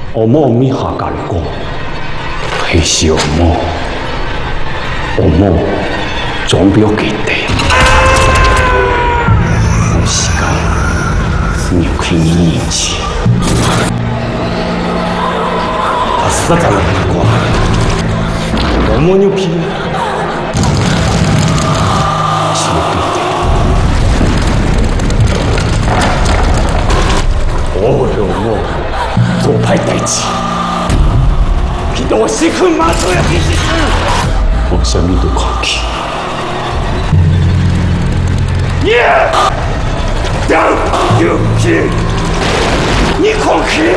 我某咪下甲你讲，迄是我某，我某总表给地，有时间扭起你年纪，他实在难过，我某牛皮，是对的，我为我某。 做歹代志，去到我死困马做呀，必须死！我什么都看起。耶！掉有皮，你看起！